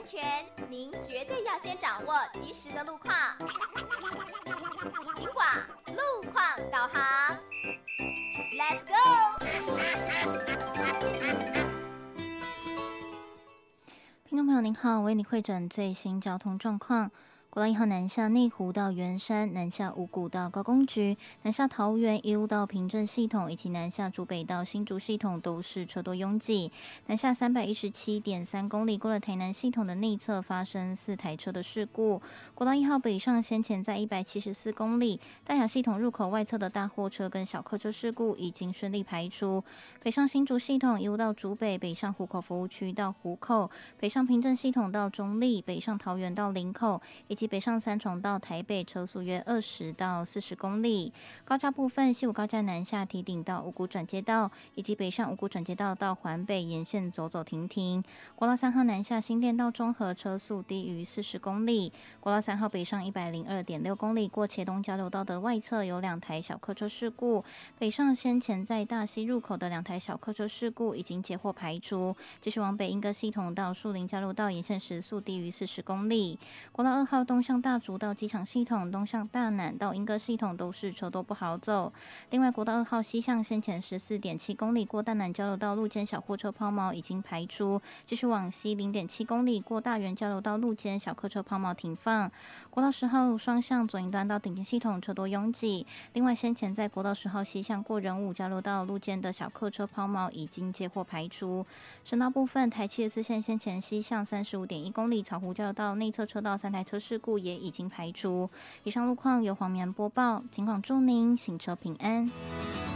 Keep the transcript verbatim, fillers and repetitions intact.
全，您绝对要先掌握及时的路况。警广路况导航 ，Let's go！ 听众朋友您好，为你汇整最新交通状况。国道一号南下内湖到圆山，南下五股到高工局，南下桃园一路到平镇系统，以及南下竹北到新竹系统都是车多拥挤。南下三百一十七点三公里，过了台南系统的内侧发生四台车的事故。国道一号北上先前在一百七十四公里，大雅系统入口外侧的大货车跟小客车事故已经顺利排除。北上新竹系统一路到竹北，北上湖口服务区到湖口，北上平镇系统到中立，北上桃园到林口，以及北上三重到台北，车速约二十到四十公里。高架部分，西武高架南下堤顶到五股转接道，以及北上五股转接道到环北沿线走走停停。国道三号南下新店到中和，车速低于四十公里。国道三号北上一百零二点六公里，过茄东交流道的外侧有两台小客车事故。北上先前在大溪入口的两台小客车事故已经截获排除。继续往北莺歌系统到树林交流道沿线时速低于四十公里。国道二号东向大竹到机场系统，东向大南到莺歌系统都是车多不好走。另外，国道二号西向先前十四点七公里过大南交流道路肩小货车抛锚已经排除，继续往西零点七公里过大园交流道路肩小客车抛锚停放。国道十号双向左营端到顶尖系统车多拥挤。另外，先前在国道十号西向过仁武交流道路肩的小客车抛锚已经接获排除。省道部分，台七十四线先前西向三十五点一公里草湖交流道内侧车道三台车事故也已经排除。以上路况由黄绵播报，尽管祝您行车平安。